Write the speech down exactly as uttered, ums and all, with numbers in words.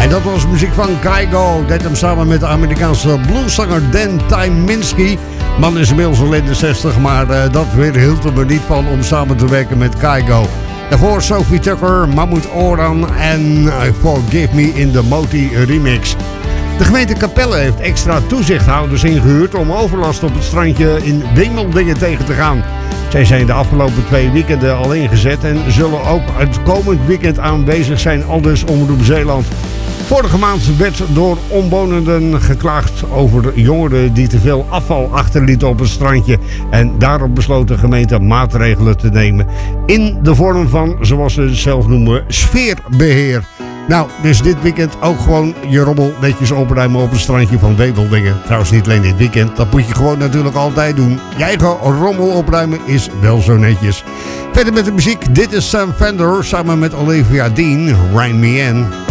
Dat was muziek van Kygo. Deed hem samen met de Amerikaanse blueszanger Dan Tyminski. Man is inmiddels al in de zestig, maar uh, dat weerhield hem er niet van om samen te werken met Kygo. Daarvoor Sophie Tucker, Mahmoud Oran en Forgive Me in de Moti remix. De gemeente Capelle heeft extra toezichthouders ingehuurd om overlast op het strandje in Wemeldingen tegen te gaan. Zij zijn de afgelopen twee weekenden al ingezet en zullen ook het komend weekend aanwezig zijn, aldus Omroep Zeeland. Vorige maand werd door omwonenden geklaagd over jongeren die te veel afval achterlieten op het strandje. En daarop besloot de gemeente maatregelen te nemen in de vorm van, zoals ze het zelf noemen, sfeerbeheer. Nou, dus dit weekend ook gewoon je rommel netjes opruimen op het strandje van Wemeldingen. Trouwens niet alleen dit weekend, dat moet je gewoon natuurlijk altijd doen. Je eigen rommel opruimen is wel zo netjes. Verder met de muziek, dit is Sam Fender samen met Olivia Dean, Rhyme Me In.